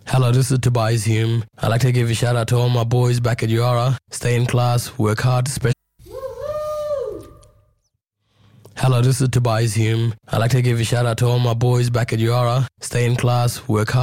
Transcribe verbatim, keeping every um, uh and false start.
Hello, this is Tobias Hume. I'd like to give a shout out to all my boys back at Yara. Stay in class, work hard, especially. Hello, this is Tobias Hume. I'd like to give a shout out to all my boys back at Yara. Stay in class, work hard.